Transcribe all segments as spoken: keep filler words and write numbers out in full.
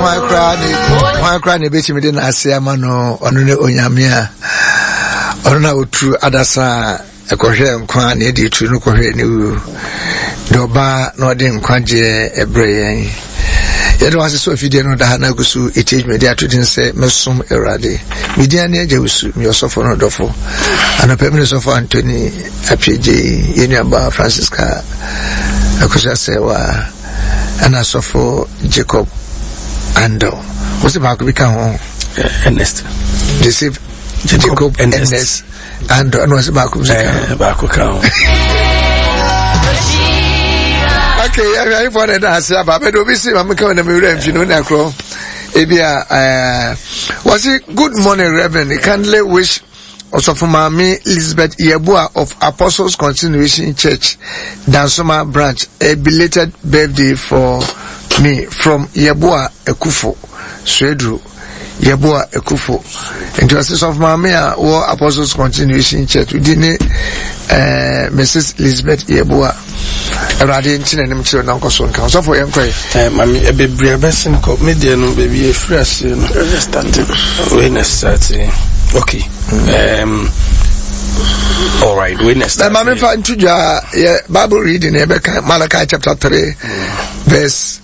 why cry, why cry, the bitch me didn't ask Yamano, or no Onyamia, or no true Adasa, a coherent quan, Eddie to no coherent new Doba, no dim quanje, a bray. Yet was so if you didn't know that Hanagusu, it is media to didn't say Mesum Erade. Media near Jews, me also for no dofo, and a permanent of Anthony, a P J, Yeniaba, Francisca, a Kusasewa. And I saw for Jacob Ando. What's the back of become Ernest? Deceive Jacob Ernest Ando. And what's the back of the back of count? Okay, I wanted to ask about it. Obviously, I'm coming to me, if you know, Necro. Ebia, uh, was it good morning, Reverend? Kindly wish also for Mami Elizabeth Yebua of Apostles Continuation Church, Dansoma branch, a belated birthday for me from Yebua Ekufo, Swedru, Yebua Ekufo. And to assist of Mami or Apostles Continuation Church, we didn't, uh, Missus Elizabeth Yebua. Radin and him to Uncle Son Council for him. Mammy, a baby, a best in cop media, no baby, a fresh, you know, witness, okay. Um, all right, witness. The Mammy found to ya, yeah, Bible reading, Malachi chapter three, verse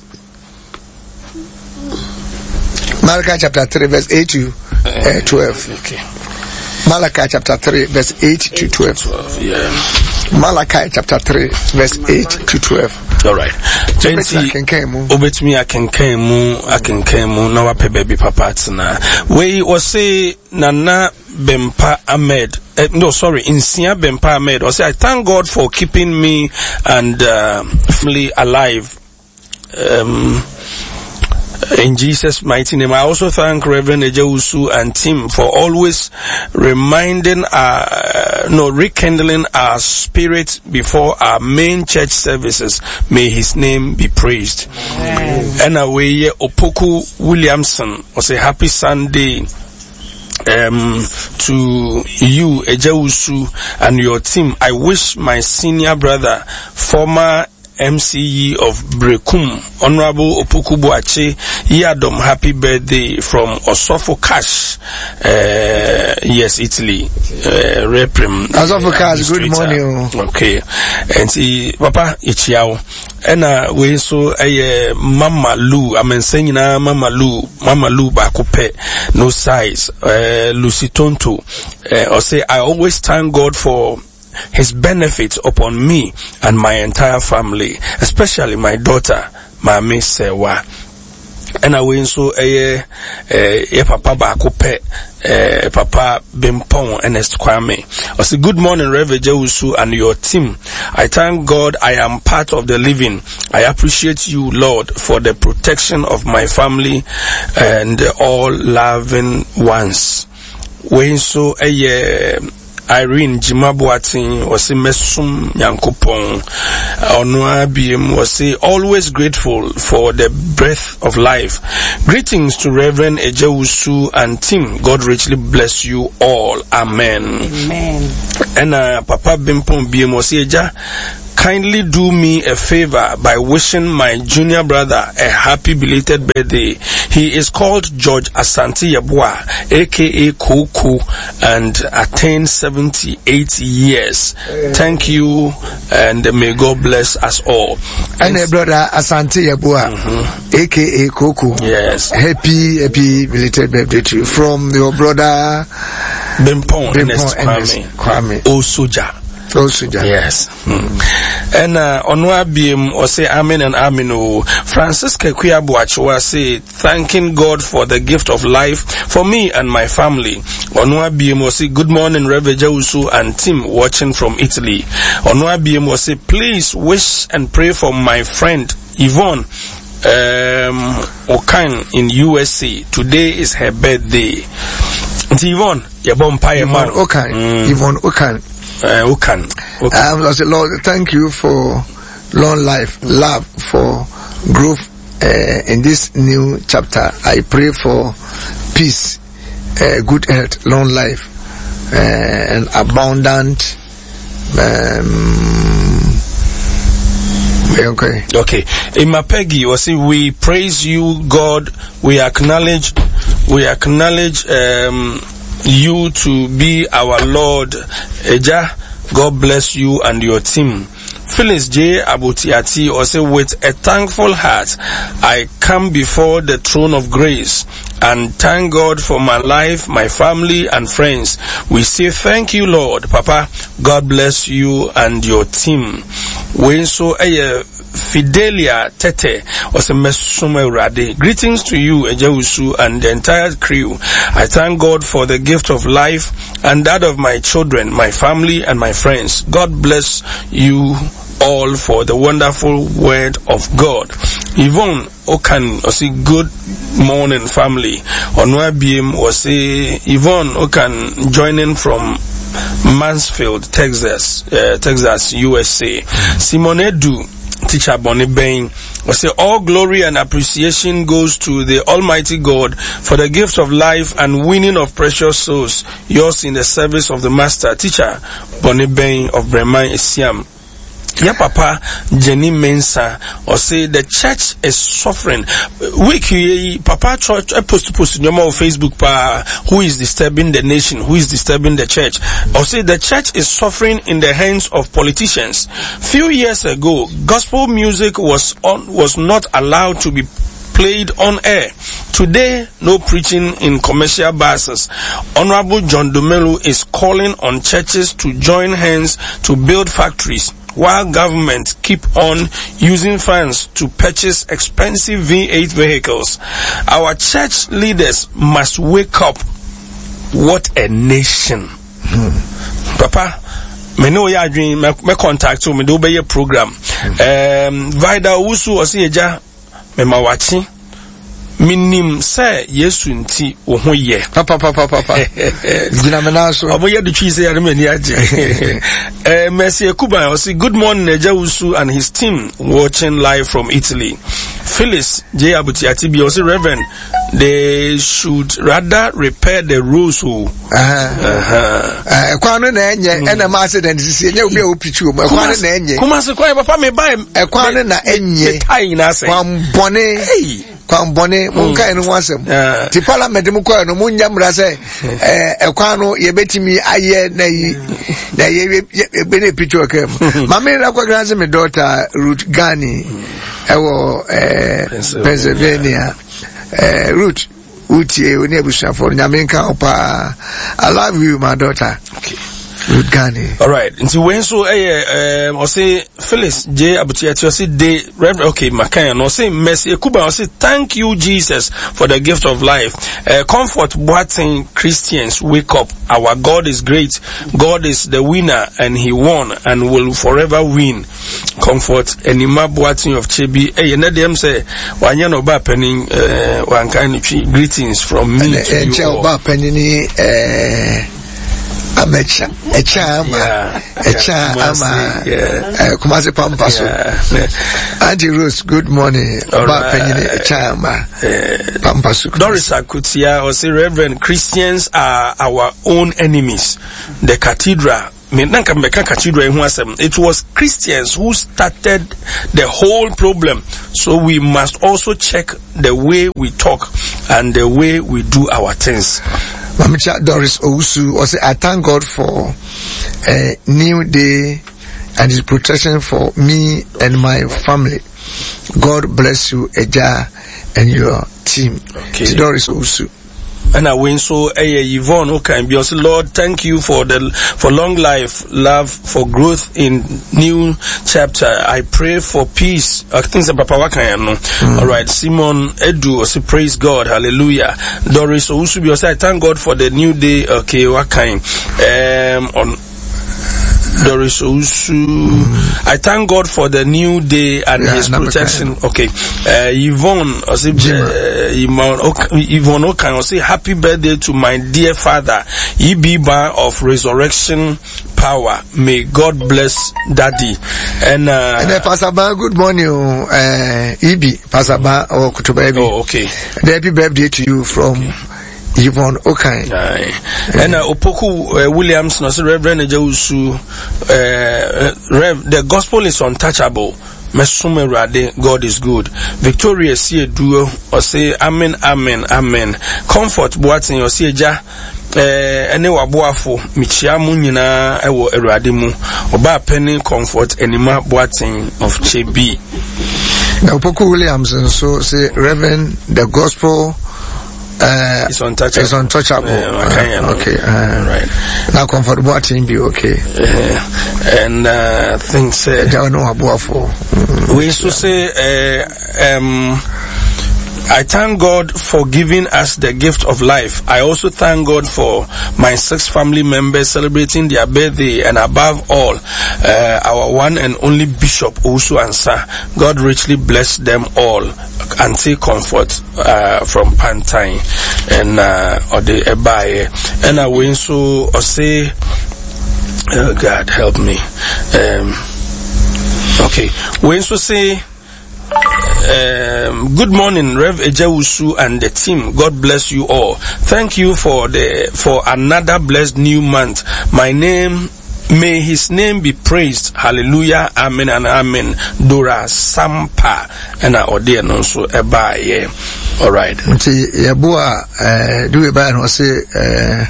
Malachi chapter three, verse eight to uh, twelve. Okay. Malachi chapter three, verse eight to twelve. Yeah. Malachi chapter three, verse eight to twelve. All right. Twenty. Obet me, I can kemu, I can kemu. No, I pay baby papa tina. We was say Nana Bempa Ahmed. Uh, no, sorry, Insia Bempa Ahmed. I say I thank God for keeping me and uh, family alive. Um. In Jesus' mighty name, I also thank Reverend Ejeusu and team for always reminding, uh, no, rekindling our spirit before our main church services. May his name be praised. Amen. And away, Opoku Williamson was a happy Sunday. Um, to you, Ejeusu, and your team. I wish my senior brother, former M C E of Brekum, Honorable Opoku Boache Yadom, happy birthday from Osofo Cash, uh, yes, Italy, uh, Reprim. Osofo Cash, good morning. Okay, and see, Papa Ichiao, and uh, we so a uh, Mama Lu, I mean, saying na Mama Lu, Mama Lu Bakupe, no size, uh, Lucy Tonto, uh, or say, I always thank God for his benefits upon me and my entire family, especially my daughter, Mami Sewa. And I went so a a papa bakupe eh Papa Bimpong Ernest Kwame. I say good morning, Reverend Jeusu and your team. I thank God I am part of the living. I appreciate you, Lord, for the protection of my family and all loving ones. When so a Irene Jimabuatin was a mesum yankupon Onwa Biem was always grateful for the breath of life. Greetings to Reverend Ejeusu and team. God richly bless you all. Amen. Amen. And uh, Papa Bimpon Biem was eja. Kindly do me a favor by wishing my junior brother a happy belated birthday. He is called George Asante Yabua, aka Koko, and attained seventy-eight years. Thank you, and may God bless us all. And a brother Asante Yabua, mm-hmm. aka Koko. Yes. Happy, happy belated birthday to you from your brother Bimpong Ernest Kwame. Kwame. O Soja. Yes. Mm. And uh, Onwa Biem or say amen and amen. Oh, Francis Kekuya Boachwa say thanking God for the gift of life for me and my family. Onwa Biem or say good morning, Reverend Jeusu and team watching from Italy. Onwa Biem or say please wish and pray for my friend Yvonne um, Okan in U S A. Today is her birthday. Yvonne, Yvonne Yvonne Okan. Mm. Yvonne Okan. Uh, who can, who can. Um, I say, Lord, thank you for long life, love, for growth uh, in this new chapter. I pray for peace, uh, good health, long life, uh, and abundant um, Okay. Okay. Emma Peggy was say we praise you, God. We acknowledge, we acknowledge um, you to be our Lord. Eja, God bless you and your team. Phyllis J. Abutiati also with a thankful heart, I come before the throne of grace and thank God for my life, my family and friends. We say thank you, Lord. Papa, God bless you and your team. We so a Fidelia Tete was a mesuma rade. Greetings to you, Ejawusu, and the entire crew. I thank God for the gift of life and that of my children, my family, and my friends. God bless you all for the wonderful word of God. Yvonne Okan was a good morning family. Onwa B M was a Yvonne Okan joining from Mansfield, Texas, uh, Texas, U S A. Simone Edu, teacher Bonnie Bain, was say all glory and appreciation goes to the Almighty God for the gift of life and winning of precious souls, yours in the service of the Master. Teacher Bonnie Bain of Bremen Isiam. Yeah, Papa Jenny Mensa or say the church is suffering. Wiki Papa Church I post to post in your Facebook pa who is disturbing the nation, who is disturbing the church. Or say the church is suffering in the hands of politicians. Few years ago, gospel music was on was not allowed to be played on air. Today, no preaching in commercial buses. Honorable John Dumelu is calling on churches to join hands to build factories, while government keep on using funds to purchase expensive V eight vehicles. Our church leaders must wake up. What a nation. Hmm. Papa, me know ya dream, me contact you, me do be a program. Um, Vida Usu Osieja, me mawachi. Minim say yesu nti wo ho ye papa papa papa gina menaso oboye du twi say ya me ni age eh Mercy Kuban say good morning Ejawusu and his team watching live from Italy. Phyllis J. Abutiati bi say Reverend, they should rather repair the roads. uh-huh eh kwano na enye ena ma accident sisi enye obi a opichu mo kwano na enye kuma se kwa papa me buy e kwano na enye tai na say kwambone kwambone munka enu wasem ti parliament mu kwa no munya mra se eh ekwano ye betimi aye na yi na ye be na pichu akam mama ra kwa grandse me daughter Ruth Gani ewo eh Pennsylvania eh Ruth utie oni abusha for nyamenka opa. I love you my daughter. Okay. Ruth Gani. All right. Until when so eh um I say Phyllis J. Abutiati I say they okay Makaya no say Mercy Kuba I say thank you Jesus for the gift of life. Uh, comfort Boating Christians wake up. Our God is great. God is the winner and he won and will forever win. Comfort Enima Boating of Chebi. Eh na dem say wanya no ba penin eh wan kind greetings from me to you. Eh ba penini eh Amecha, echa ama, echa ama, kumasi pampaso. Auntie Rose, good morning. Ba penyine echa ama, pampaso. Doris Akutia or say Reverend, Christians are our own enemies. The cathedral. It was Christians who started the whole problem. So we must also check the way we talk and the way we do our things. Mamicha Doris Ousu was I thank God for a new day and his protection for me and my family. God bless you, Eja, and your team. Okay. Doris Ousu. And I win so a Yvonne okay be also Lord thank you for the for long life, love, for growth in new chapter. I pray for peace. I think the Papa Wakayano. All right, Simon Edu also praise God, hallelujah. Doris Ousubi also I thank God for the new day. Okay, Wakain um on Doris Ousu. Mm. I thank God for the new day and yeah, his protection. Okay. Uh, Yvonne, I say, uh, Yvonne Okan, I say, happy birthday to my dear father, Ibiba of Resurrection Power. May God bless Daddy. And, uh, and uh, Pastor Ba, good morning, uh, Ibi, Pastor Ba, or Kutuba. Oh, okay. And happy birthday to you from, okay. Yvonne Okan. Aye. And uh, Opoku uh, Williams, no, Reverend Ejawusu, uh, Rev, the gospel is untouchable. Mesum Erade, God is good. Victoria see a duo or say amen, amen, amen. Comfort Boatin or see ja. Eh, ene waboafo michia mu nyina ewo Erade mu oba penny comfort enima Boatin of Chebi. Now Poku Williams and so say Reverend the gospel uh it's untouchable. It's untouchable. Uh, okay, uh, okay. Uh, right. Now comfort Boatin be okay. Uh, and uh things uh, we used to say uh, um I thank God for giving us the gift of life. I also thank God for my six family members celebrating their birthday, and above all, uh, our one and only Bishop Osu Ansa. God richly bless them all and take comfort uh, from Pantine and uh, or the Ebaye. And I went so or say, oh God help me. Um, okay, we also say. Um, good morning, Rev Ejewusu and the team. God bless you all. Thank you for the for another blessed new month. My name, may His name be praised. Hallelujah, amen and amen. Dora Sampa and I order no so ebaye. All right. Nti yabua eh do eba no say eh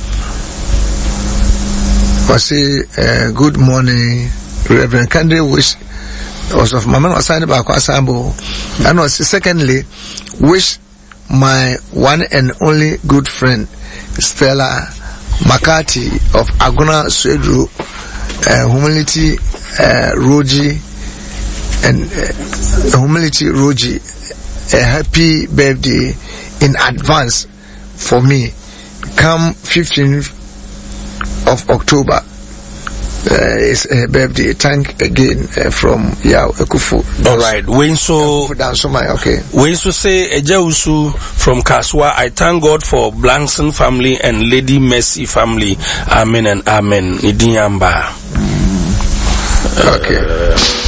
say good morning, Reverend Kande wish. Also, my man was signed back Asambo. And was secondly, wish my one and only good friend Stella McCarthy of Aguna Swedru, uh, humility uh, Roji and uh, humility Roji, a happy birthday in advance for me. Come fifteenth of October. Uh, it's a birthday. Thank again uh, from Yao Ekufu. All right. When so, okay. When so say Ejeusu from Kaswa, I thank God for Blankson family and Lady Mercy family. Amen and amen. Idinyamba. Okay. Uh,